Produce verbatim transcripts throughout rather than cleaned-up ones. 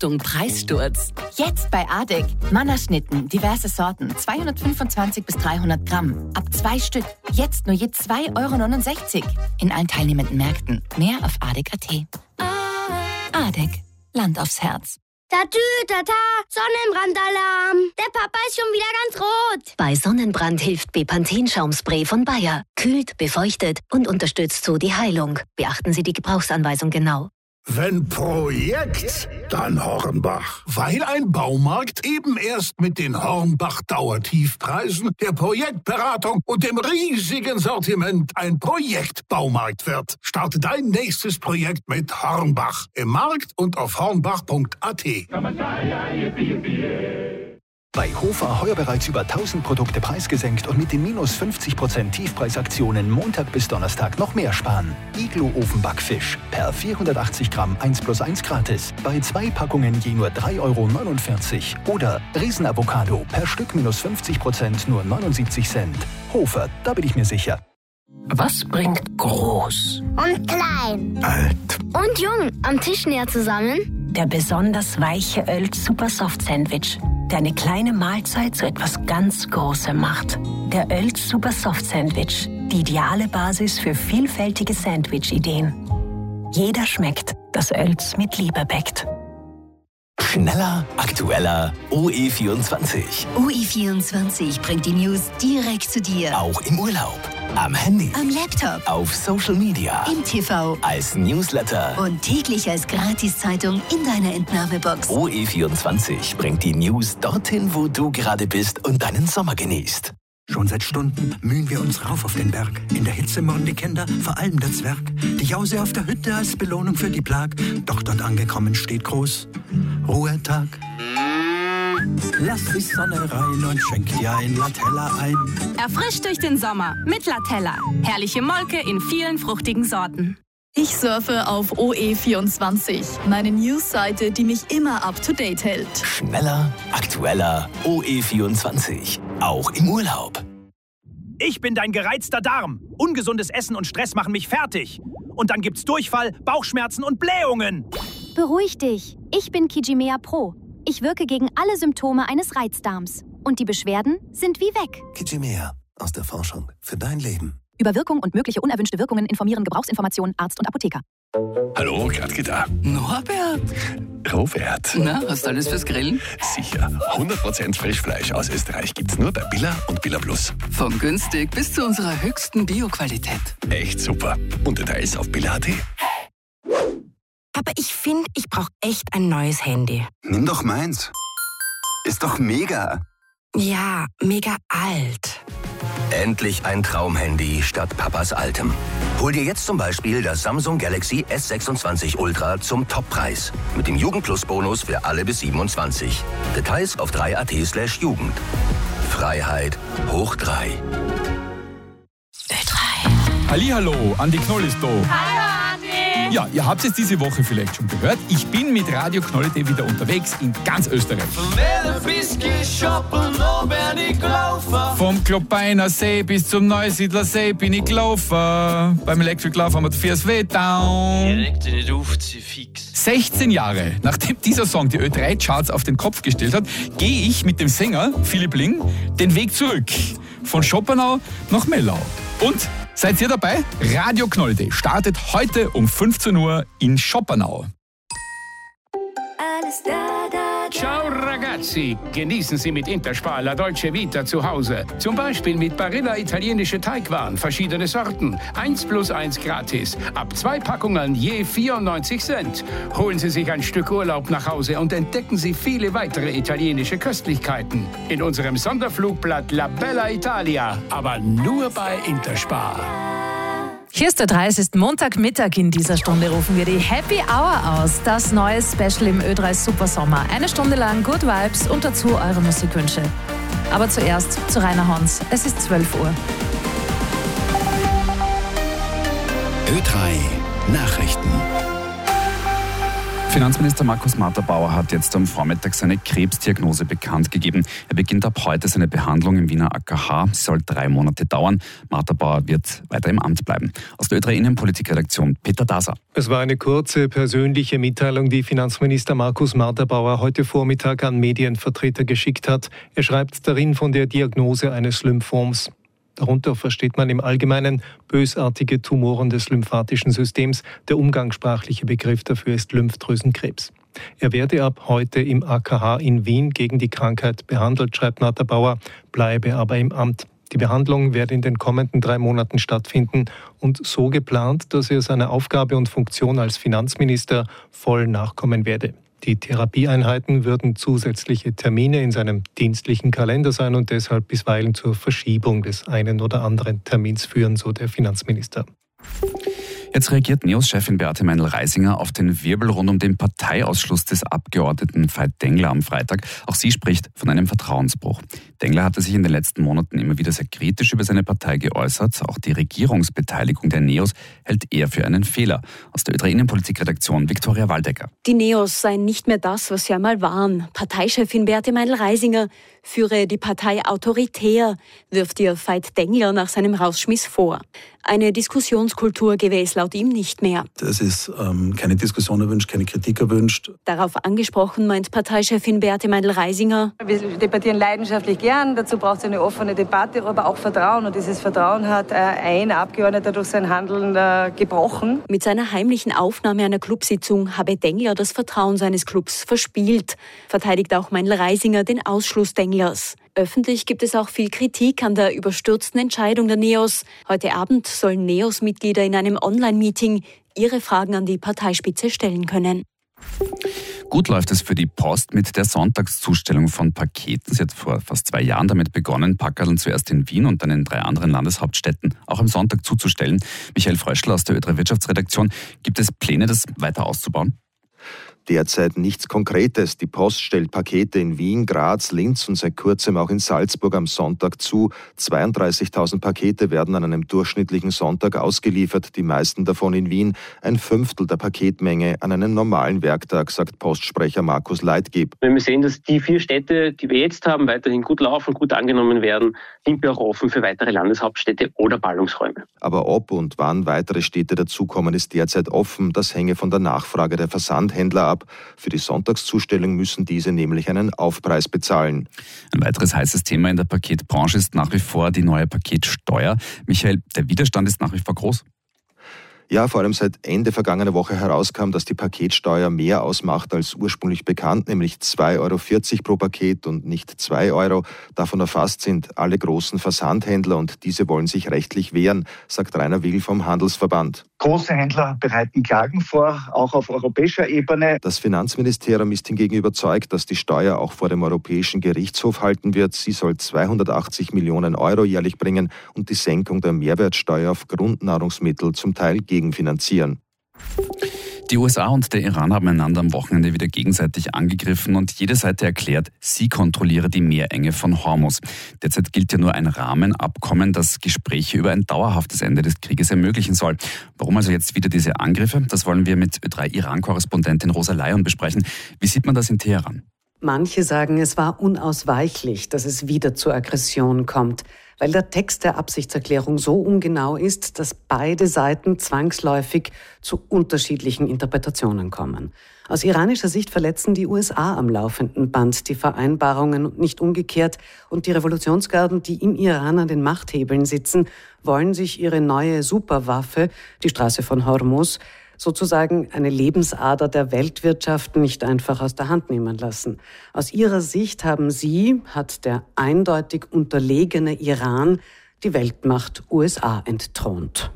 Achtung, Preissturz. Jetzt bei Adek. Mannerschnitten, diverse Sorten, zweihundertfünfundzwanzig bis dreihundert Gramm. Ab zwei Stück. Jetzt nur je zwei Euro neunundsechzig. In allen teilnehmenden Märkten. Mehr auf adek punkt at. Adek. Land aufs Herz. Tatü, tata, Sonnenbrandalarm. Der Papa ist schon wieder ganz rot. Bei Sonnenbrand hilft Bepanthen-Schaumspray von Bayer. Kühlt, befeuchtet und unterstützt so die Heilung. Beachten Sie die Gebrauchsanweisung genau. Wenn Projekt, dann Hornbach. Weil ein Baumarkt eben erst mit den Hornbach-Dauertiefpreisen, der Projektberatung und dem riesigen Sortiment ein Projektbaumarkt wird. Starte dein nächstes Projekt mit Hornbach. Im Markt und auf hornbach punkt at. Bei Hofer heuer bereits über tausend Produkte preisgesenkt und mit den minus fünfzig Prozent Tiefpreisaktionen Montag bis Donnerstag noch mehr sparen. Iglo-Ofenbackfisch per vierhundertachtzig Gramm eins plus eins gratis. Bei zwei Packungen je nur drei Euro neunundvierzig. Oder Riesenavocado per Stück minus fünfzig Prozent nur neunundsiebzig Cent. Hofer, da bin ich mir sicher. Was bringt groß Und klein. Alt. Und jung. Am Tisch näher zusammen. Der besonders weiche Oelz Super Soft Sandwich, der eine kleine Mahlzeit zu etwas ganz Großem macht. Der Oelz Super Soft Sandwich, die ideale Basis für vielfältige Sandwich-Ideen. Jeder schmeckt, das Oelz mit Liebe bäckt. Schneller, aktueller, O E vierundzwanzig. O E vierundzwanzig bringt die News direkt zu dir. Auch im Urlaub, am Handy, Am Laptop, auf Social Media, im T V als Newsletter. und täglich als Gratiszeitung in deiner Entnahmebox. O E vierundzwanzig bringt die News dorthin, wo du gerade bist und deinen Sommer genießt. Schon seit Stunden mühen wir uns rauf auf den Berg. In der Hitze murren die Kinder, vor allem der Zwerg. Die Jause auf der Hütte als Belohnung für die Plag. Doch dort angekommen steht groß Ruhetag. Lass die Sonne rein und schenk dir ein Latella ein. Erfrischt durch den Sommer mit Latella. Herrliche Molke in vielen fruchtigen Sorten. Ich surfe auf O E vierundzwanzig, meine Newsseite, die mich immer up to date hält. Schneller, aktueller, O E vierundzwanzig. Auch im Urlaub. Ich bin dein gereizter Darm. Ungesundes Essen und Stress machen mich fertig. Und dann gibt's Durchfall, Bauchschmerzen und Blähungen. Beruhig dich. Ich bin Kijimea Pro. Ich wirke gegen alle Symptome eines Reizdarms. Und die Beschwerden sind wie weg. Kijimea. Aus der Forschung für dein Leben. Über Wirkung und mögliche unerwünschte Wirkungen informieren Gebrauchsinformationen Arzt und Apotheker. Hallo, Gradke da. Norbert? Robert. Na, hast du alles fürs Grillen? Sicher. hundert Prozent Frischfleisch aus Österreich gibt's nur bei Billa und Billa Plus. Von günstig bis zu unserer höchsten Bioqualität. Echt super. Und Details auf billa punkt at. Aber ich finde, ich brauche echt ein neues Handy. Nimm doch meins. Ist doch mega. Ja, mega alt. Endlich ein Traumhandy statt Papas altem. Hol dir jetzt zum Beispiel das Samsung Galaxy S sechsundzwanzig Ultra zum Toppreis. Mit dem Jugendplus-Bonus für alle bis siebenundzwanzig. Details auf drei punkt at slash Jugend. Freiheit hoch drei. Hallihallo, Andi Knoll ist da. Hallo Andi. Ja, ihr habt es diese Woche vielleicht schon gehört. Ich bin mit Radio Knoll punkt at wieder unterwegs in ganz Österreich. Vom Klobeiner See bis zum Neusiedler See bin ich gelaufen. Beim Electric Love haben wir dafür das Wetter. Direkt nicht aufziehen, fix. sechzehn Jahre, nachdem dieser Song die Ö drei Charts auf den Kopf gestellt hat, gehe ich mit dem Sänger Philipp Ling den Weg zurück. Von Schopenau nach Mellau. Und seid ihr dabei? Radio Knoll punkt at startet heute um fünfzehn Uhr in Schopenau. Alles da, da, da. Ciao ragazzi, genießen Sie mit Interspar La Dolce Vita zu Hause. Zum Beispiel mit Barilla italienische Teigwaren, verschiedene Sorten. eins plus eins gratis. Ab zwei Packungen je vierundneunzig Cent. Holen Sie sich ein Stück Urlaub nach Hause und entdecken Sie viele weitere italienische Köstlichkeiten. In unserem Sonderflugblatt La Bella Italia. Aber nur bei Interspar. Hier ist der drei, es ist Montagmittag. In dieser Stunde rufen wir die Happy Hour aus. Das neue Special im Ö drei Super Sommer. Eine Stunde lang Good Vibes und dazu eure Musikwünsche. Aber zuerst zu Rainer Hans. Es ist zwölf Uhr. Ö drei Nachrichten. Finanzminister Markus Marter-Bauer hat jetzt am Vormittag seine Krebsdiagnose bekannt gegeben. Er beginnt ab heute seine Behandlung im Wiener A K H. Sie soll drei Monate dauern. Marter-Bauer wird weiter im Amt bleiben. Aus der Ö drei Innenpolitikredaktion Peter Daser. Es war eine kurze persönliche Mitteilung, die Finanzminister Markus Marter-Bauer heute Vormittag an Medienvertreter geschickt hat. Er schreibt darin von der Diagnose eines Lymphoms. Darunter versteht man im Allgemeinen bösartige Tumoren des lymphatischen Systems. Der umgangssprachliche Begriff dafür ist Lymphdrüsenkrebs. Er werde ab heute im A K H in Wien gegen die Krankheit behandelt, schreibt Marter-Bauer, bleibe aber im Amt. Die Behandlung werde in den kommenden drei Monaten stattfinden und so geplant, dass er seiner Aufgabe und Funktion als Finanzminister voll nachkommen werde. Die Therapieeinheiten würden zusätzliche Termine in seinem dienstlichen Kalender sein und deshalb bisweilen zur Verschiebung des einen oder anderen Termins führen, so der Finanzminister. Jetzt reagiert NEOS-Chefin Beate Meindl-Reisinger auf den Wirbel rund um den Parteiausschluss des Abgeordneten Veit Dengler am Freitag. Auch sie spricht von einem Vertrauensbruch. Dengler hatte sich in den letzten Monaten immer wieder sehr kritisch über seine Partei geäußert. Auch die Regierungsbeteiligung der NEOS hält er für einen Fehler. Aus der Ö drei Innenpolitikredaktion Viktoria Waldecker. Die NEOS seien nicht mehr das, was sie einmal waren. Parteichefin Beate Meindl-Reisinger führe die Partei autoritär, wirft ihr Veit Dengler nach seinem Rausschmiss vor. Eine Diskussionskultur gäbe es laut ihm nicht mehr. Es ist ähm, keine Diskussion erwünscht, keine Kritik erwünscht. Darauf angesprochen meint Parteichefin Beate Meindl-Reisinger. Wir debattieren leidenschaftlich gern, dazu braucht es eine offene Debatte, aber auch Vertrauen. Und dieses Vertrauen hat äh, ein Abgeordneter durch sein Handeln äh, gebrochen. Mit seiner heimlichen Aufnahme einer Clubsitzung habe Dengler das Vertrauen seines Clubs verspielt, verteidigt auch Meindl-Reisinger den Ausschluss Denglers. Öffentlich gibt es auch viel Kritik an der überstürzten Entscheidung der NEOS. Heute Abend sollen NEOS-Mitglieder in einem Online-Meeting ihre Fragen an die Parteispitze stellen können. Gut läuft es für die Post mit der Sonntagszustellung von Paketen. Sie hat vor fast zwei Jahren damit begonnen, Packerln zuerst in Wien und dann in drei anderen Landeshauptstädten auch am Sonntag zuzustellen. Michael Fröschl aus der Ö drei Wirtschaftsredaktion. Gibt es Pläne, das weiter auszubauen? Derzeit nichts Konkretes. Die Post stellt Pakete in Wien, Graz, Linz und seit kurzem auch in Salzburg am Sonntag zu. zweiunddreißigtausend Pakete werden an einem durchschnittlichen Sonntag ausgeliefert, die meisten davon in Wien. Ein Fünftel der Paketmenge an einem normalen Werktag, sagt Postsprecher Markus Leitgeb. Wenn wir sehen, dass die vier Städte, die wir jetzt haben, weiterhin gut laufen, gut angenommen werden, sind wir auch offen für weitere Landeshauptstädte oder Ballungsräume. Aber ob und wann weitere Städte dazukommen, ist derzeit offen. Das hänge von der Nachfrage der Versandhändler ab. Für die Sonntagszustellung müssen diese nämlich einen Aufpreis bezahlen. Ein weiteres heißes Thema in der Paketbranche ist nach wie vor die neue Paketsteuer. Michael, der Widerstand ist nach wie vor groß. Ja, vor allem seit Ende vergangener Woche herauskam, dass die Paketsteuer mehr ausmacht als ursprünglich bekannt, nämlich zwei Euro vierzig pro Paket und nicht zwei Euro. Davon erfasst sind alle großen Versandhändler und diese wollen sich rechtlich wehren, sagt Rainer Will vom Handelsverband. Große Händler bereiten Klagen vor, auch auf europäischer Ebene. Das Finanzministerium ist hingegen überzeugt, dass die Steuer auch vor dem Europäischen Gerichtshof halten wird. Sie soll zweihundertachtzig Millionen Euro jährlich bringen und die Senkung der Mehrwertsteuer auf Grundnahrungsmittel zum Teil gegenfinanzieren. Die U S A und der Iran haben einander am Wochenende wieder gegenseitig angegriffen und jede Seite erklärt, sie kontrolliere die Meerenge von Hormuz. Derzeit gilt ja nur ein Rahmenabkommen, das Gespräche über ein dauerhaftes Ende des Krieges ermöglichen soll. Warum also jetzt wieder diese Angriffe? Das wollen wir mit Ö drei Iran-Korrespondentin Rosa Leon besprechen. Wie sieht man das in Teheran? Manche sagen, es war unausweichlich, dass es wieder zur Aggression kommt, weil der Text der Absichtserklärung so ungenau ist, dass beide Seiten zwangsläufig zu unterschiedlichen Interpretationen kommen. Aus iranischer Sicht verletzen die U S A am laufenden Band die Vereinbarungen und nicht umgekehrt. Und die Revolutionsgarden, die im Iran an den Machthebeln sitzen, wollen sich ihre neue Superwaffe, die Straße von Hormuz, sozusagen eine Lebensader der Weltwirtschaft, nicht einfach aus der Hand nehmen lassen. Aus ihrer Sicht haben sie, hat der eindeutig unterlegene Iran, die Weltmacht U S A entthront.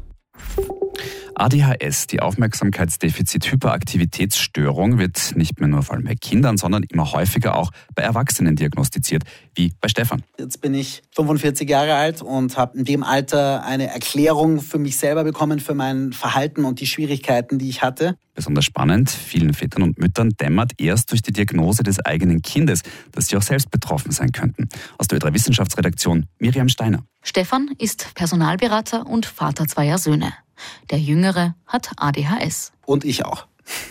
A D H S, die Aufmerksamkeitsdefizit-Hyperaktivitätsstörung, wird nicht mehr nur vor allem bei Kindern, sondern immer häufiger auch bei Erwachsenen diagnostiziert, wie bei Stefan. Jetzt bin ich fünfundvierzig Jahre alt und habe in dem Alter eine Erklärung für mich selber bekommen, für mein Verhalten und die Schwierigkeiten, die ich hatte. Besonders spannend, vielen Vätern und Müttern dämmert erst durch die Diagnose des eigenen Kindes, dass sie auch selbst betroffen sein könnten. Aus der Ö drei Wissenschaftsredaktion Miriam Steiner. Stefan ist Personalberater und Vater zweier Söhne. Der Jüngere hat A D H S. Und ich auch.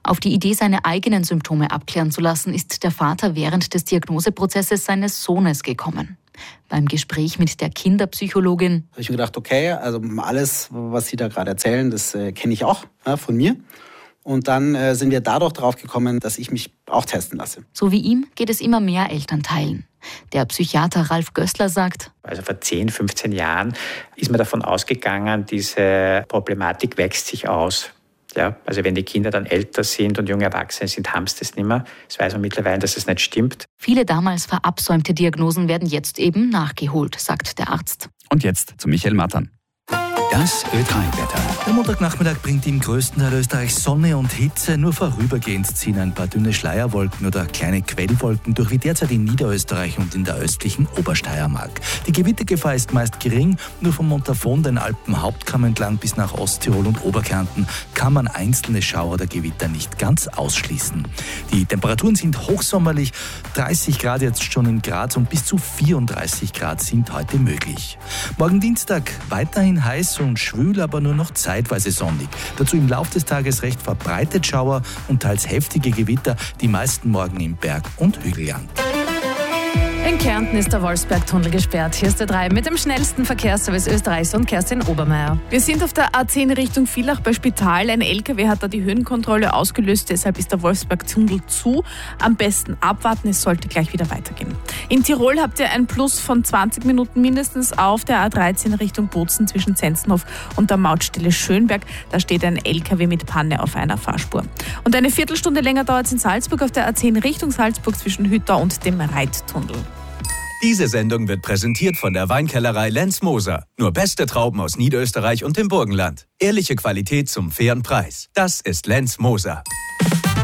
Auf die Idee, seine eigenen Symptome abklären zu lassen, ist der Vater während des Diagnoseprozesses seines Sohnes gekommen. Beim Gespräch mit der Kinderpsychologin habe ich mir gedacht, okay, also alles, was Sie da gerade erzählen, das äh, kenne ich auch ja, von mir. Und dann äh, sind wir dadurch drauf gekommen, dass ich mich auch testen lasse. So wie ihm geht es immer mehr Elternteilen. Der Psychiater Ralf Gößler sagt, also vor zehn, fünfzehn Jahren ist man davon ausgegangen, diese Problematik wächst sich aus. Ja, also wenn die Kinder dann älter sind und junge Erwachsene sind, haben sie das nicht mehr. Das weiß man mittlerweile, dass es nicht stimmt. Viele damals verabsäumte Diagnosen werden jetzt eben nachgeholt, sagt der Arzt. Und jetzt zu Michael Mattern. Das Ö drei Wetter. Der Montagnachmittag bringt im größten Teil Österreichs Sonne und Hitze. Nur vorübergehend ziehen ein paar dünne Schleierwolken oder kleine Quellwolken durch, wie derzeit in Niederösterreich und in der östlichen Obersteiermark. Die Gewittergefahr ist meist gering. Nur vom Montafon, den Alpenhauptkamm entlang bis nach Osttirol und Oberkärnten kann man einzelne Schauer oder Gewitter nicht ganz ausschließen. Die Temperaturen sind hochsommerlich. dreißig Grad jetzt schon in Graz und bis zu vierunddreißig Grad sind heute möglich. Morgen Dienstag weiterhin heiß und schwül, aber nur noch zeitweise sonnig. Dazu im Laufe des Tages recht verbreitet Schauer und teils heftige Gewitter, die meisten morgen im Berg- und Hügelland. In Kärnten ist der Wolfsberg-Tunnel gesperrt. Hier ist der drei mit dem schnellsten Verkehrsservice Österreichs und Kerstin Obermeier. Wir sind auf der A zehn Richtung Villach bei Spital. Ein L K W hat da die Höhenkontrolle ausgelöst, deshalb ist der Wolfsberg-Tunnel zu. Am besten abwarten, es sollte gleich wieder weitergehen. In Tirol habt ihr ein Plus von zwanzig Minuten mindestens auf der A dreizehn Richtung Bozen zwischen Zenzenhof und der Mautstelle Schönberg. Da steht ein L K W mit Panne auf einer Fahrspur. Und eine Viertelstunde länger dauert es in Salzburg auf der A zehn Richtung Salzburg zwischen Hüttau und dem Reittunnel. Diese Sendung wird präsentiert von der Weinkellerei Lenz Moser. Nur beste Trauben aus Niederösterreich und dem Burgenland. Ehrliche Qualität zum fairen Preis. Das ist Lenz Moser.